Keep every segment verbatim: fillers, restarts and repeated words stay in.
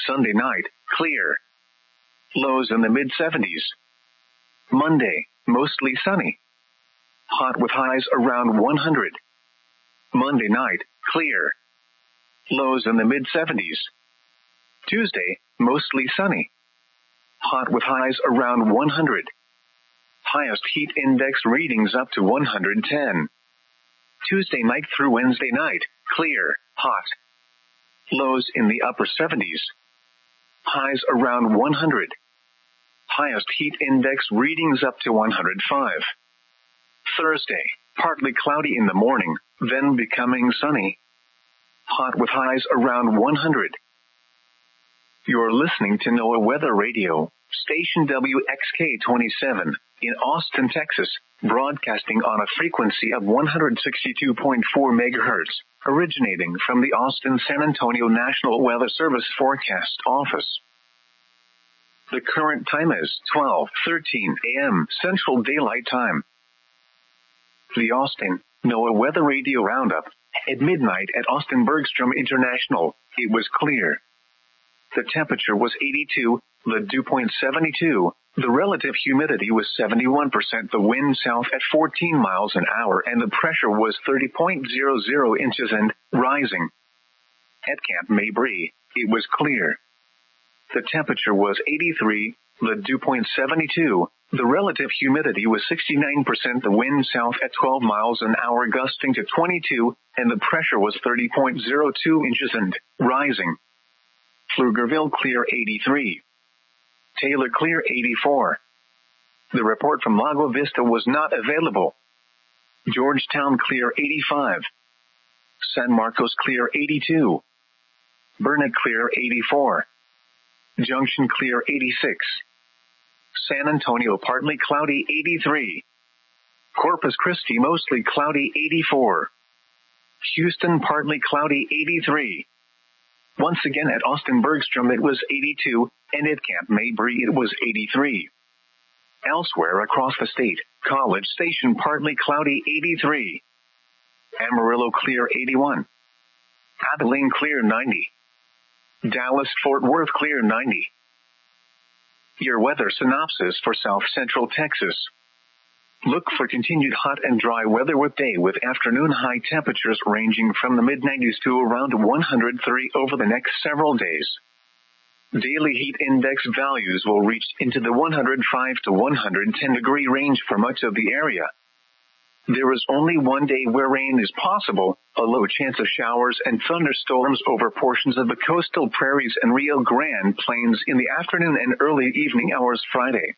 Sunday night, clear. Lows in the mid seventies. Monday, mostly sunny. Hot with highs around one hundred. Monday night, clear. Lows in the mid seventies. Tuesday, mostly sunny. Hot with highs around one hundred. Highest heat index readings up to one hundred ten. Tuesday night through Wednesday night, clear, hot. Lows in the upper seventies. Highs around one hundred. Highest heat index readings up to one hundred five. Thursday, partly cloudy in the morning, then becoming sunny. Hot with highs around one hundred. You're listening to NOAA Weather Radio, station W X K twenty-seven, in Austin, Texas, broadcasting on a frequency of one hundred sixty-two point four megahertz, originating from the Austin-San Antonio National Weather Service Forecast Office. The current time is twelve thirteen a.m. Central Daylight Time. The Austin NOAA Weather Radio Roundup. At midnight at Austin Bergstrom International, it was clear. The temperature was eighty-two, the dew point seventy-two, the relative humidity was seventy-one percent, the wind south at fourteen miles an hour, and the pressure was thirty point zero zero inches and rising. At Camp Mabry, it was clear. The temperature was eighty-three, the dew point seventy-two, the relative humidity was sixty-nine percent, the wind south at twelve miles an hour gusting to twenty-two, and the pressure was thirty point zero two inches and rising. Pflugerville clear eighty-three. Taylor clear eighty-four. The report from Lago Vista was not available. Georgetown clear eighty-five. San Marcos clear eighty-two. Burnet clear eighty-four. Junction clear eighty-six. San Antonio partly cloudy eighty-three. Corpus Christi mostly cloudy eighty-four. Houston partly cloudy eighty-three. Once again at Austin Bergstrom it was eighty-two, and at Camp Mabry it was eighty-three. Elsewhere across the state, College Station partly cloudy eighty-three. Amarillo clear eighty-one. Abilene clear ninety. Dallas Fort Worth clear ninety. Your weather synopsis for South Central Texas. Look for continued hot and dry weather with day with afternoon high temperatures ranging from the mid nineties to around one hundred three over the next several days. Daily heat index values will reach into the one hundred five to one hundred ten degree range for much of the area. There is only one day where rain is possible, a low chance of showers and thunderstorms over portions of the coastal prairies and Rio Grande plains in the afternoon and early evening hours Friday.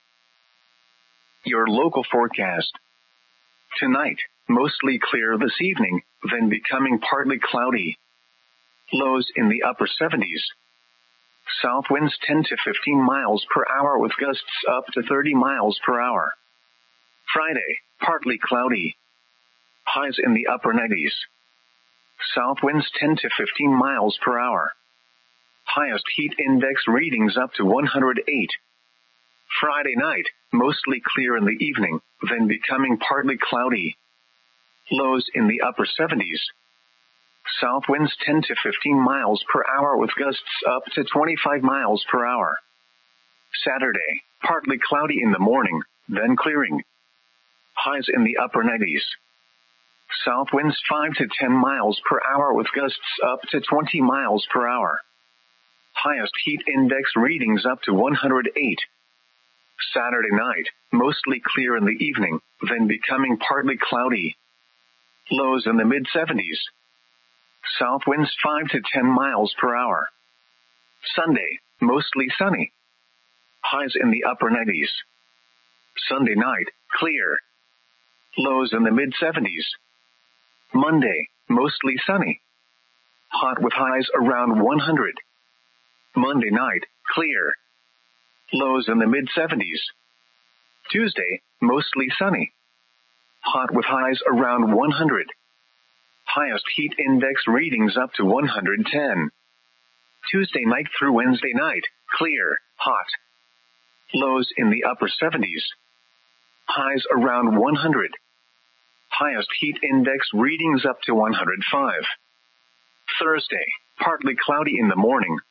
Your local forecast. Tonight, mostly clear this evening, then becoming partly cloudy. Lows in the upper seventies. South winds ten to fifteen miles per hour with gusts up to thirty miles per hour. Friday, partly cloudy. Highs in the upper nineties. South winds ten to fifteen miles per hour. Highest heat index readings up to one hundred eight. Friday night, mostly clear in the evening, then becoming partly cloudy. Lows in the upper seventies. South winds ten to fifteen miles per hour with gusts up to twenty-five miles per hour. Saturday, partly cloudy in the morning, then clearing. Highs in the upper nineties. South winds five to ten miles per hour with gusts up to twenty miles per hour. Highest heat index readings up to one hundred eight. Saturday night, mostly clear in the evening, then becoming partly cloudy. Lows in the mid seventies. South winds five to ten miles per hour. Sunday, mostly sunny. Highs in the upper nineties. Sunday night, clear. Lows in the mid seventies. Monday, mostly sunny. Hot with highs around one hundred. Monday night, clear. Lows in the mid seventies. Tuesday, mostly sunny. Hot with highs around one hundred. Highest heat index readings up to one hundred ten. Tuesday night through Wednesday night, clear, hot. Lows in the upper seventies. Highs around one hundred. Highest heat index readings up to one hundred five. Thursday, partly cloudy in the morning,